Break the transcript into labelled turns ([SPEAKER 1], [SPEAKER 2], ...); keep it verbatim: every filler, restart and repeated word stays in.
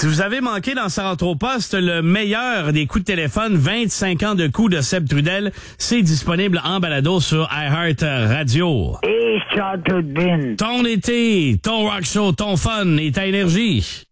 [SPEAKER 1] Si vous avez manqué dans sa rentre au poste, le meilleur des coups de téléphone, vingt-cinq ans de coups de Seb Trudel, c'est disponible en balado sur iHeart Radio.
[SPEAKER 2] Et ça a tout bien.
[SPEAKER 1] Ton été, ton rock show, ton fun et ta énergie.